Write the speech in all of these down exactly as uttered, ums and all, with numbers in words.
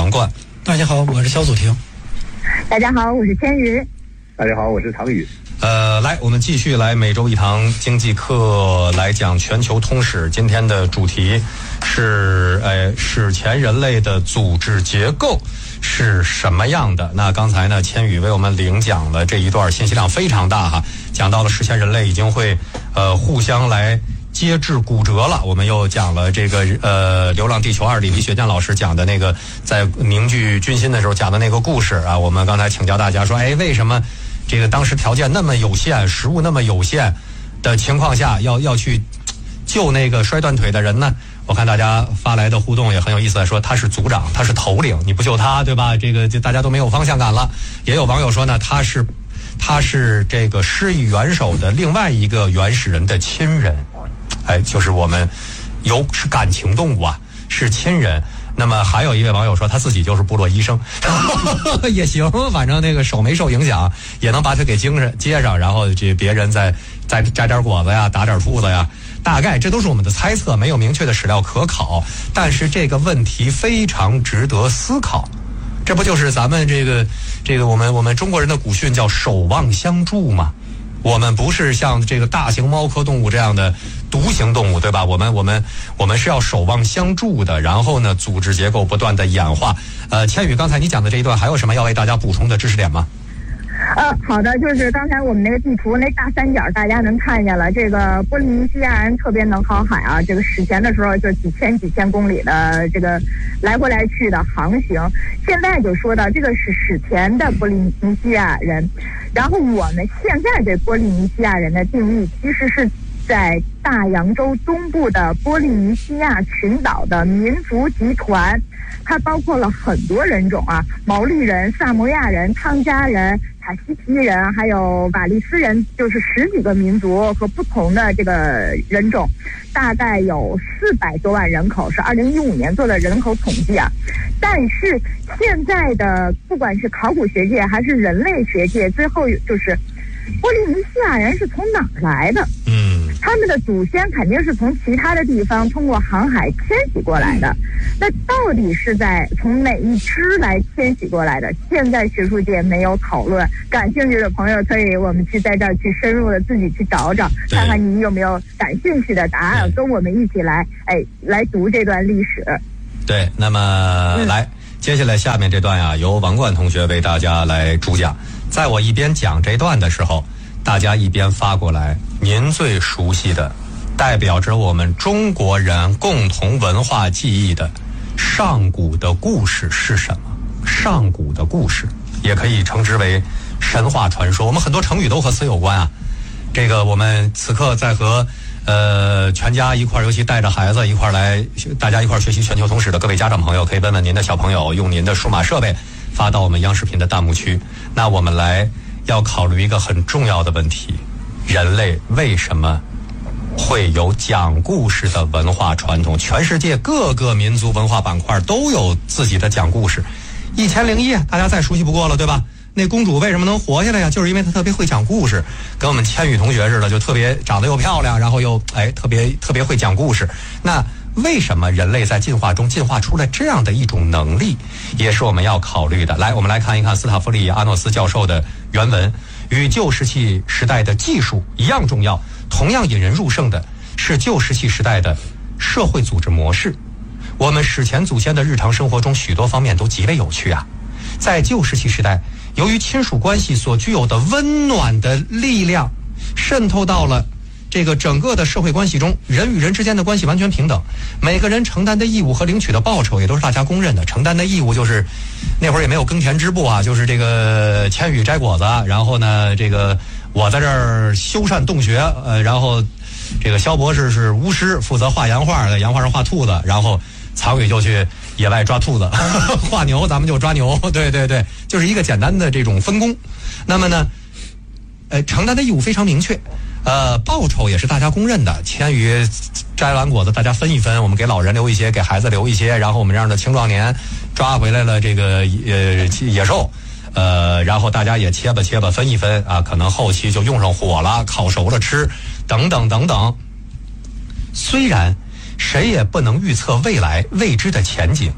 王冠。 大家好，我是小祖婷。 大家好，我是千羽。 大家好，我是唐宇。 呃，来，我们继续来每周一堂经济课来讲全球通史。今天的主题是，呃，史前人类的组织结构是什么样的？那刚才呢，千羽为我们领讲了这一段，信息量非常大哈，讲到了史前人类已经会呃互相来接治骨折了。我们又讲了这个呃《流浪地球二》里李雪健老师讲的那个在凝聚军心的时候讲的那个故事啊。我们刚才请教大家说，哎，为什么这个当时条件那么有限，食物那么有限的情况下，要要去救那个摔断腿的人呢？我看大家发来的互动也很有意思，说他是组长，他是头领，你不救他，对吧？这个就大家都没有方向感了。也有网友说呢，他是他是这个施以援手的另外一个原始人的亲人，哎，就是我们有是感情动物啊，是亲人。那么还有一位网友说他自己就是部落医生也行，反正那个手没受影响，也能把腿给精神接上，然后这别人再再摘点果子呀，打点兔子呀，大概这都是我们的猜测，没有明确的史料可考。但是这个问题非常值得思考，这不就是咱们这个这个我们我们中国人的古训叫守望相助吗？我们不是像这个大型猫科动物这样的独行动物，对吧？我们我们我们是要守望相助的，然后呢，组织结构不断的演化。呃，千羽，刚才你讲的这一段还有什么要为大家补充的知识点吗？ 呃，好的，就是刚才我们那个地图那大三角，大家能看见了，这个波利尼西亚人特别能航海啊，这个史前的时候就几千几千公里的这个来回来去的航行。现在就说到这个是史前的波利尼西亚人，然后我们现在对波利尼西亚人的定义其实是在大洋洲东部的波利尼西亚群岛的民族集团，它包括了很多人种啊，毛利人、萨摩亚人、汤加人、塔希提人，还有瓦利斯人，就是十几个民族和不同的这个人种，大概有四百多万人口，是二零一五年做的人口统计啊。但是现在的不管是考古学界还是人类学界，最后就是波利尼西亚人是从哪儿来的？嗯，他们的祖先肯定是从其他的地方通过航海迁徙过来的。那到底是在从哪一支来迁徙过来的？现在学术界没有讨论，感兴趣的朋友可以我们去在这儿去深入的自己去找找，看看你有没有感兴趣的答案，跟我们一起来哎来读这段历史。 对，那么、嗯、来，接下来下面这段呀，由王冠同学为大家来主讲。在我一边讲这段的时候，大家一边发过来您最熟悉的代表着我们中国人共同文化记忆的上古的故事是什么？上古的故事也可以称之为神话传说，我们很多成语都和此有关啊。这个我们此刻在和呃全家一块儿，尤其带着孩子一块儿来，大家一块儿学习全球通史的各位家长朋友，可以问问您的小朋友，用您的数码设备发到我们央视频的弹幕区。那我们来要考虑一个很重要的问题，人类为什么会有讲故事的文化传统？全世界各个民族文化板块都有自己的讲故事。一千零一夜大家再熟悉不过了，对吧？那公主为什么能活下来呀？就是因为她特别会讲故事，跟我们千羽同学似的，就特别长得又漂亮，然后又哎特别特别会讲故事。那为什么人类在进化中进化出了这样的一种能力，也是我们要考虑的。来，我们来看一看斯塔夫利阿诺斯教授的原文。与旧石器时代的技术一样重要，同样引人入胜的是旧石器时代的社会组织模式。我们史前祖先的日常生活中许多方面都极为有趣啊。在旧石器时代，由于亲属关系所具有的温暖的力量渗透到了这个整个的社会关系中，人与人之间的关系完全平等，每个人承担的义务和领取的报酬也都是大家公认的。承担的义务就是那会儿也没有耕田织布啊，就是这个千羽摘果子，然后呢这个我在这儿修缮洞穴，呃然后这个肖博士是巫师，负责画洋画，在洋画上画兔子，然后曹宇就去野外抓兔子画牛咱们就抓牛，对对对，就是一个简单的这种分工。那么呢呃承担的义务非常明确，呃，报酬也是大家公认的。千羽摘完果子，大家分一分，我们给老人留一些，给孩子留一些，然后我们这样的青壮年抓回来了这个呃野兽，呃，然后大家也切吧切吧，分一分啊，可能后期就用上火了，烤熟了吃，等等等等。虽然谁也不能预测未来未知的前景，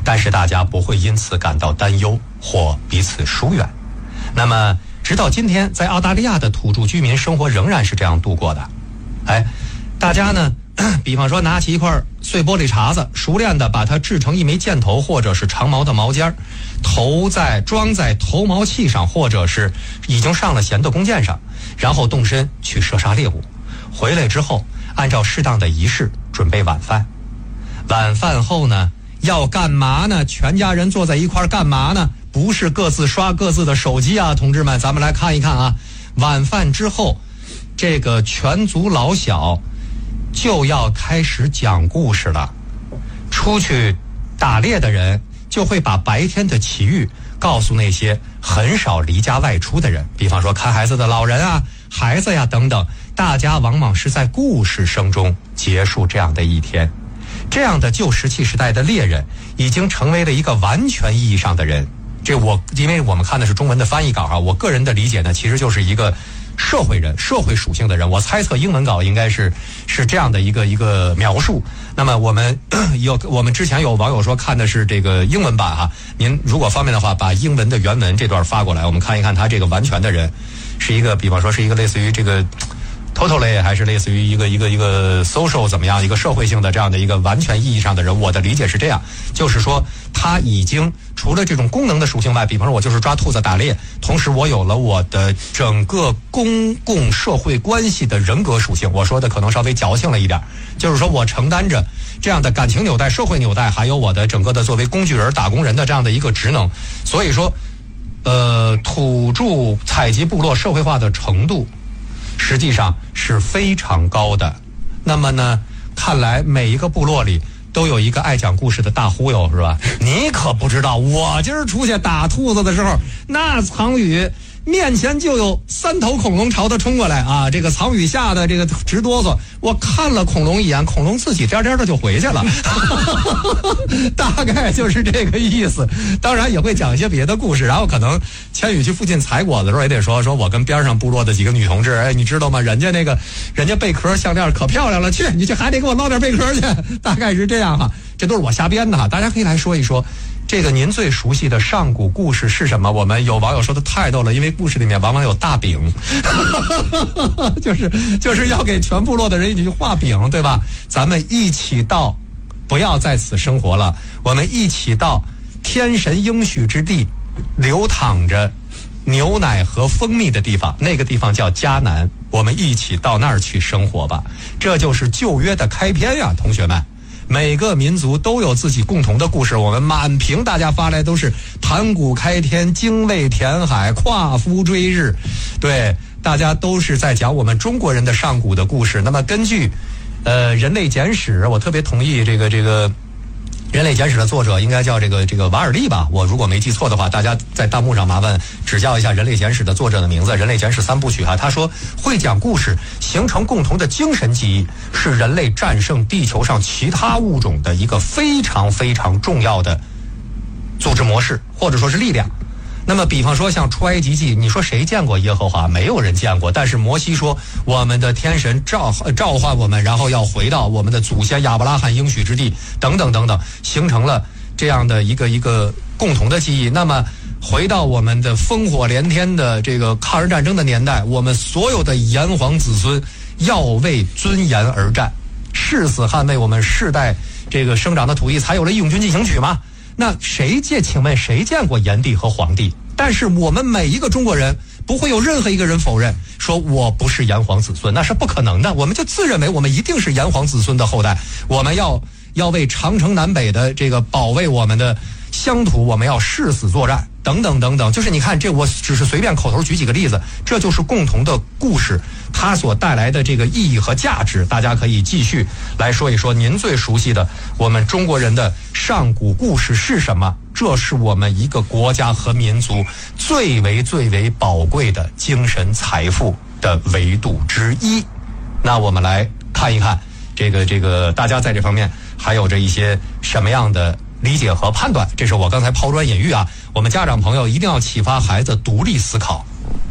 但是大家不会因此感到担忧或彼此疏远。那么直到今天，在澳大利亚的土著居民生活仍然是这样度过的。哎，大家呢比方说拿起一块碎玻璃碴子，熟练的把它制成一枚箭头或者是长矛的矛尖，投在装在头毛器上，或者是已经上了弦的弓箭上，然后动身去射杀猎物。回来之后按照适当的仪式准备晚饭。晚饭后呢要干嘛呢？全家人坐在一块干嘛呢？不是各自刷各自的手机啊，同志们，咱们来看一看啊。晚饭之后，这个全族老小就要开始讲故事了。出去打猎的人就会把白天的奇遇告诉那些很少离家外出的人，比方说看孩子的老人啊、孩子呀等等，大家往往是在故事声中结束这样的一天。这样的旧石器时代的猎人已经成为了一个完全意义上的人。这我因为我们看的是中文的翻译稿啊，我个人的理解呢，其实就是一个社会人、社会属性的人。我猜测英文稿应该是是这样的一个一个描述。那么我们有我们之前有网友说看的是这个英文版哈，您如果方便的话，把英文的原文这段发过来，我们看一看他这个完全的人是一个，比方说是一个类似于这个totally 还是类似于一个一个一个 social 怎么样，一个社会性的这样的一个完全意义上的人。我的理解是这样，就是说他已经除了这种功能的属性外，比方说我就是抓兔子打猎，同时我有了我的整个公共社会关系的人格属性。我说的可能稍微矫情了一点，就是说我承担着这样的感情纽带、社会纽带，还有我的整个的作为工具人、打工人的这样的一个职能。所以说呃，土著采集部落社会化的程度实际上是非常高的。那么呢，看来每一个部落里都有一个爱讲故事的大忽悠，是吧？你可不知道，我今儿出去打兔子的时候，那藏雨面前就有三头恐龙朝他冲过来啊！这个藏雨吓得这个直哆嗦。我看了恐龙一眼，恐龙自己颠颠的就回去了，大概就是这个意思。当然也会讲一些别的故事，然后可能千羽去附近采果子的时候也得说说我跟边上部落的几个女同志，哎，你知道吗？人家那个人家贝壳项链可漂亮了，去你去还得给我捞点贝壳去，大概是这样哈。这都是我瞎编的哈，大家可以来说一说。这个您最熟悉的上古故事是什么？我们有网友说的太逗了，因为故事里面往往有大饼，就是就是要给全部落的人一起去画饼，对吧？咱们一起到，不要在此生活了，我们一起到天神应许之地，流淌着牛奶和蜂蜜的地方，那个地方叫迦南，我们一起到那儿去生活吧。这就是旧约的开篇呀，同学们。每个民族都有自己共同的故事，我们满屏大家发来都是盘古开天、精卫填海、夸父追日，对，大家都是在讲我们中国人的上古的故事。那么根据呃人类简史，我特别同意这个这个人类简史的作者应该叫这个这个瓦尔利吧，我如果没记错的话，大家在弹幕上麻烦指教一下人类简史的作者的名字。人类简史三部曲哈，他说会讲故事形成共同的精神记忆，是人类战胜地球上其他物种的一个非常非常重要的组织模式或者说是力量。那么比方说像出埃及记，你说谁见过耶和华？没有人见过。但是摩西说我们的天神召召唤我们，然后要回到我们的祖先亚伯拉罕应许之地，等等等等，形成了这样的一个一个共同的记忆。那么回到我们的烽火连天的这个抗日战争的年代，我们所有的炎黄子孙要为尊严而战，誓死捍卫我们世代这个生长的土地，才有了义勇军进行曲嘛。那谁见？请问谁见过炎帝和黄帝？但是我们每一个中国人不会有任何一个人否认说我不是炎黄子孙，那是不可能的。我们就自认为我们一定是炎黄子孙的后代，我们要要为长城南北的这个保卫我们的乡土，我们要誓死作战，等等等等。就是你看，这我只是随便口头举几个例子，这就是共同的故事，它所带来的这个意义和价值。大家可以继续来说一说您最熟悉的我们中国人的上古故事是什么？这是我们一个国家和民族最为最为宝贵的精神财富的维度之一。那我们来看一看这个这个大家在这方面还有着一些什么样的理解和判断。这是我刚才抛砖引玉啊，我们家长朋友一定要启发孩子独立思考。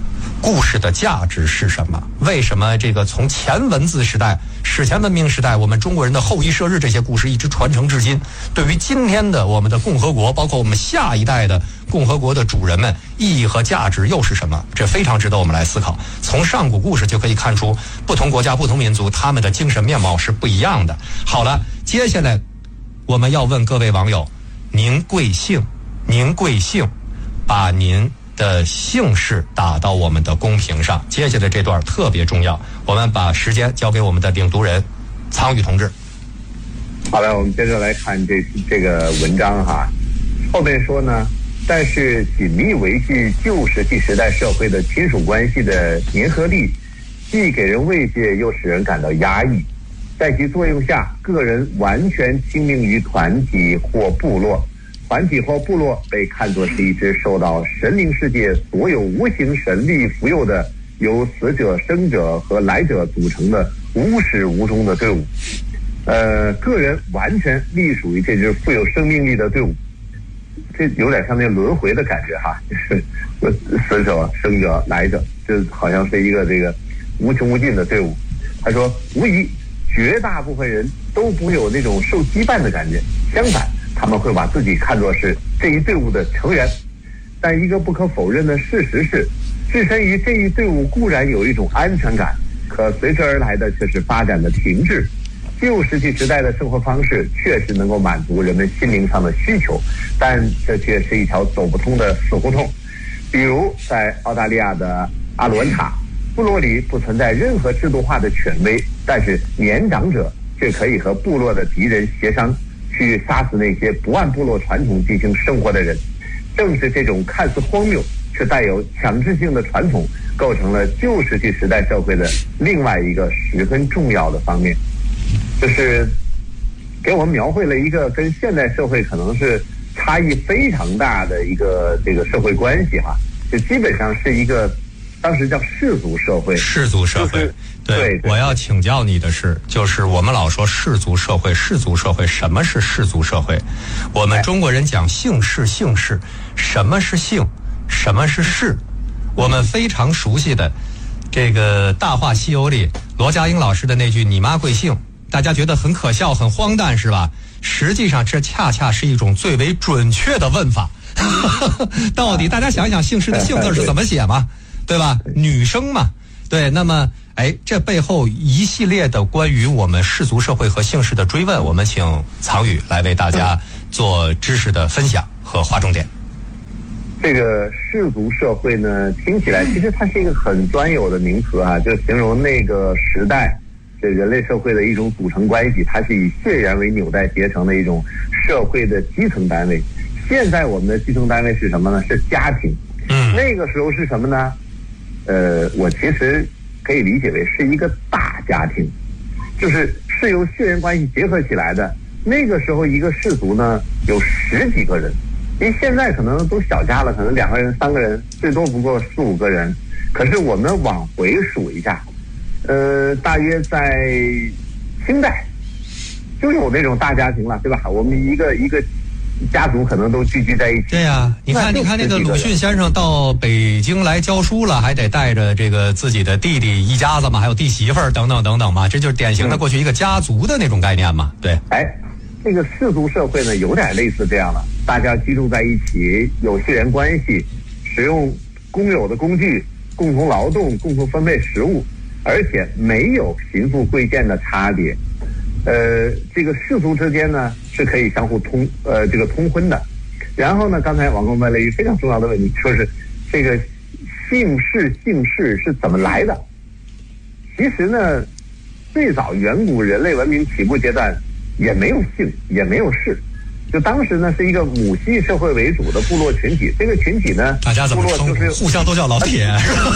故事的价值是什么？为什么这个从前文字时代、史前文明时代，我们中国人的后羿射日这些故事一直传承至今？对于今天的我们的共和国，包括我们下一代的共和国的主人们，意义和价值又是什么？这非常值得我们来思考。从上古故事就可以看出，不同国家、不同民族他们的精神面貌是不一样的。好了，接下来我们要问各位网友，您贵姓？您贵姓？把您的姓氏打到我们的公屏上。接下来这段特别重要，我们把时间交给我们的领读人苍宇同志。 好了，我们接着来看这这个文章哈。后面说呢，但是紧密维系旧石器时代社会的亲属关系的粘合力，既给人慰藉，又使人感到压抑。在其作用下，个人完全听命于团体或部落。团体或部落被看作是一支受到神灵世界所有无形神力扶佑的由死者、生者和来者组成的无始无终的队伍。呃，个人完全隶属于这支富有生命力的队伍，这有点像那轮回的感觉哈，就是死者、生者、来者，这好像是一个这个无穷无尽的队伍。他说，无疑绝大部分人都不会有那种受羁绊的感觉，相反，他们会把自己看作是这一队伍的成员。但一个不可否认的事实是，置身于这一队伍固然有一种安全感，可随之而来的却是发展的停滞。旧石器时代的生活方式确实能够满足人们心灵上的需求，但这却是一条走不通的死胡同。比如在澳大利亚的阿鲁恩塔，部落里不存在任何制度化的权威，但是年长者却可以和部落的敌人协商，去杀死那些不按部落传统进行生活的人。正是这种看似荒谬却带有强制性的传统，构成了旧石器时代社会的另外一个十分重要的方面，就是给我们描绘了一个跟现代社会可能是差异非常大的一个这个社会关系哈，就基本上是一个当时叫氏族社会。 氏族社会，就是、对, 对, 对，我要请教你的是，就是我们老说氏族社会，氏族社会，什么是氏族社会？我们中国人讲姓氏，姓氏，什么是姓？什么是氏？我们非常熟悉的这个《大话西游》里罗家英老师的那句"你妈贵姓"，大家觉得很可笑、很荒诞，是吧？实际上，这恰恰是一种最为准确的问法。到底大家想一想，姓氏的姓字是怎么写嘛？对吧？女生嘛，对。那么，哎，这背后一系列的关于我们氏族社会和姓氏的追问，我们请曹宇来为大家做知识的分享和划重点。 这个氏族社会呢，听起来其实它是一个很专有的名词啊，就形容那个时代这人类社会的一种组成关系，它是以血缘为纽带结成的一种社会的基层单位。现在我们的基层单位是什么呢？是家庭。嗯，那个时候是什么呢？呃，我其实可以理解为是一个大家庭，就是是由血缘关系结合起来的。那个时候一个氏族呢有十几个人。因为现在可能都小家了，可能两个人、三个人，最多不过四五个人。可是我们往回数一下，呃，大约在清代就有那种大家庭了，对吧？我们一个一个家族可能都聚集在一起。 对呀、啊，你看，你看那个鲁迅先生到北京来教书了，还得带着这个自己的弟弟一家子嘛，还有弟媳妇儿等等等等嘛，这就是典型的过去一个家族的那种概念嘛。对， 哎，这个氏族社会呢，有点类似这样了。大家居住在一起，有血缘关系，使用公有的工具，共同劳动，共同分配食物，而且没有贫富贵贱的差别。呃，这个氏族之间呢是可以相互通呃这个通婚的。然后呢，刚才网公问了一个非常重要的问题，说是这个姓氏姓氏是怎么来的？其实呢，最早远古人类文明起步阶段也没有姓，也没有氏。就当时呢是一个母系社会为主的部落群体，这个群体呢， 大家怎么称呼？就是互相都叫老铁。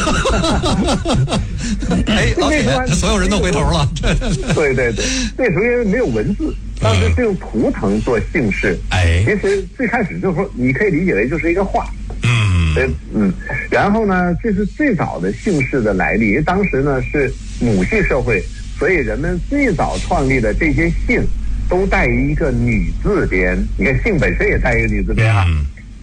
哎，老铁，所有人都回头了。 对对对，那时候因为没有文字，当时是用图腾做姓氏。哎、嗯，其实最开始就是说，你可以理解为就是一个画。嗯，对，嗯，然后呢，这是最早的姓氏的来历。因为当时呢是母系社会，所以人们最早创立的这些姓都带一个女字边，你看姓本身也带一个女字边啊。嗯、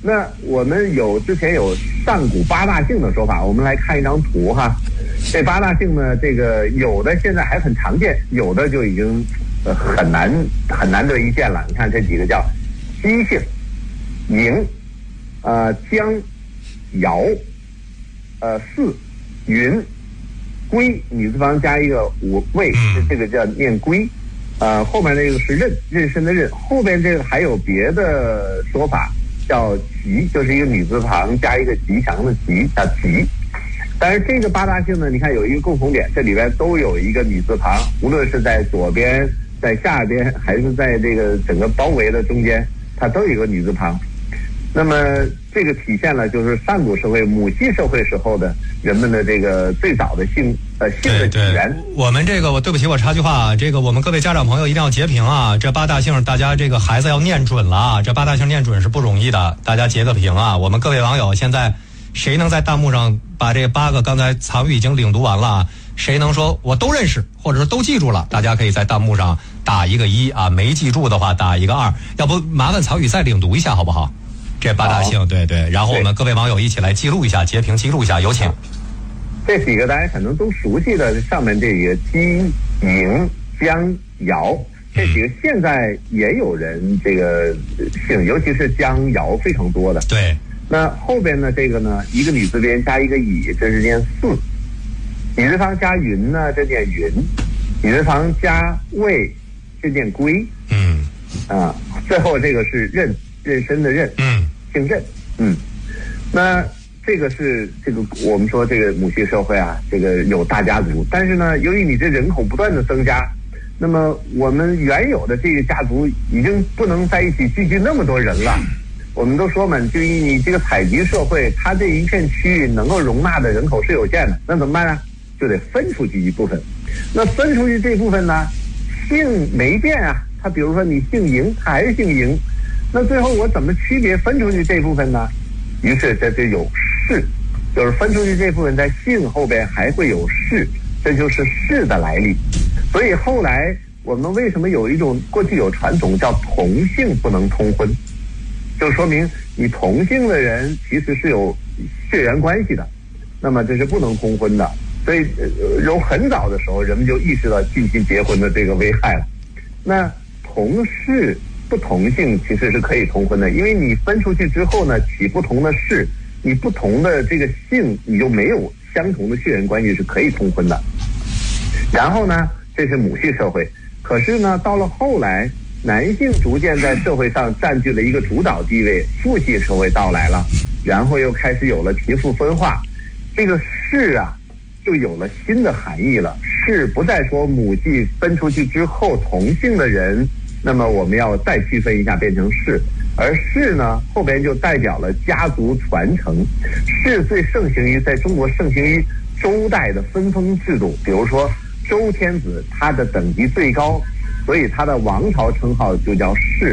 那我们有之前有上古八大姓的说法，我们来看一张图哈。这八大姓呢，这个有的现在还很常见，有的就已经呃很难很难得一见了。你看这几个叫姬姓、嬴、呃姜、尧、呃姒、云、归，女字旁加一个五位，这个叫念归。呃，后面那个是壬，壬申的壬，后边这个还有别的说法，叫吉，就是一个女字旁加一个吉祥的吉，叫吉。但是这个八大姓呢，你看有一个共同点，这里边都有一个女字旁，无论是在左边、在下边，还是在这个整个包围的中间，它都有一个女字旁。那么这个体现了就是上古社会母系社会时候的人们的这个最早的姓呃姓的起源。 我们这个我对不起我插句话啊，这个我们各位家长朋友一定要截屏啊，这八大姓大家这个孩子要念准了啊，这八大姓念准是不容易的，大家截个屏啊。我们各位网友现在谁能在弹幕上把这八个刚才曹宇已经领读完了啊？谁能说我都认识或者说都记住了？大家可以在弹幕上打一个一啊，没记住的话打一个二，要不麻烦曹宇再领读一下好不好？这八大姓，对对，然后我们各位网友一起来记录一下，截屏记录一下，有请。 这几个大家可能都熟悉的，上面这个姬、嬴、姜、尧，这几个现在也有人这个姓，尤其是姜、尧非常多的。 对。 那后边呢，这个呢，一个女字边加一个乙，这是念姒；女字旁加云呢，这念云；女字旁加未，这念归。 嗯。 啊，最后这个是壬。壬申的壬， 嗯， 姓壬，嗯，那这个是这个我们说这个母系社会啊，这个有大家族，但是呢，由于你这人口不断的增加，那么我们原有的这个家族已经不能在一起聚集那么多人了。我们都说嘛，就以你这个采集社会，它这一片区域能够容纳的人口是有限的，那怎么办呢？就得分出去一部分。那分出去这部分呢，姓没变啊，他比如说你姓嬴，他还是姓嬴。那最后我怎么区别分出去这部分呢？于是这就有氏，就是分出去这部分在姓后边还会有氏，这就是氏的来历。所以后来我们为什么有一种过去有传统叫同姓不能通婚，就说明你同姓的人其实是有血缘关系的，那么这是不能通婚的。所以由很早的时候人们就意识到近亲结婚的这个危害了。那同氏不同姓其实是可以通婚的，因为你分出去之后呢，起不同的氏，你不同的这个姓，你就没有相同的血缘关系，是可以通婚的。然后呢，这是母系社会。可是呢，到了后来，男性逐渐在社会上占据了一个主导地位，父系社会到来了，然后又开始有了贫富分化，这个氏啊，就有了新的含义了。氏不再说母系分出去之后同姓的人。那么我们要再区分一下，变成氏，而氏呢后边就代表了家族传承。氏最盛行于在中国盛行于周代的分封制度，比如说周天子他的等级最高，所以他的王朝称号就叫氏。